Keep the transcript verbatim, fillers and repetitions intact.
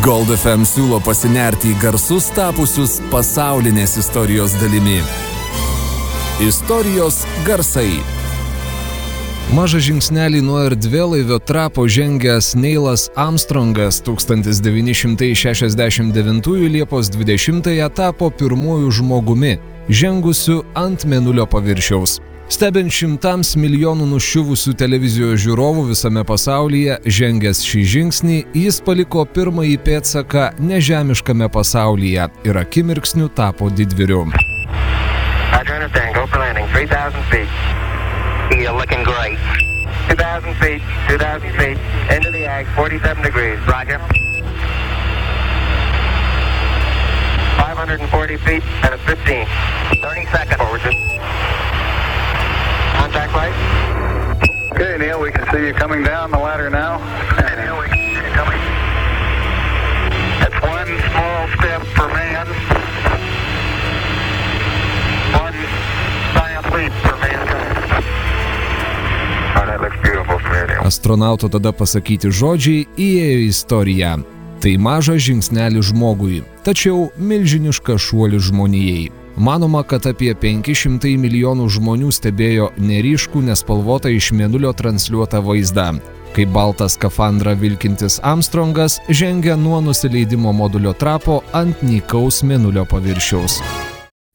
Gold F M siūlo pasinerti į garsus tapusius pasaulinės istorijos dalimi. Istorijos garsai. Mažą žingsnelį nuo erdvėlaivio trapo žengęs Neilas Armstrongas tūkstantis devyni šimtai šešiasdešimt devintųjų Liepos dvidešimtąją tapo pirmuoju žmogumi, žengusiu ant mėnulio paviršiaus. Stebint šimtams milijonų nuščiuvusių televizijos žiūrovų visame pasaulyje, žengęs šį žingsnį, jis paliko pirmąjį pėdsaką nežemiškame pasaulyje ir akimirksniu tapo didvyriu. You're looking great. two thousand feet, two thousand feet, into the ag, forty-seven degrees, roger. five hundred forty feet, and it's fifteen. thirty seconds. Forward. Contact light. Okay, Neil, we can see you coming down the ladder now. Okay, Neil, we can see you coming. That's one small step for man, one giant leap for mankind. Astronauto tada pasakyti žodžiai įėjo į istoriją. Tai mažas žingsnelis žmogui, tačiau milžiniškas šuolis žmonijai. Manoma, kad apie penki šimtai milijonų žmonių stebėjo neryškų, nespalvotą iš mėnulio transliuotą vaizdą, kai baltą skafandrą vilkintis Armstrongas žengia nuo nusileidimo modulio trapo ant nykaus mėnulio paviršiaus.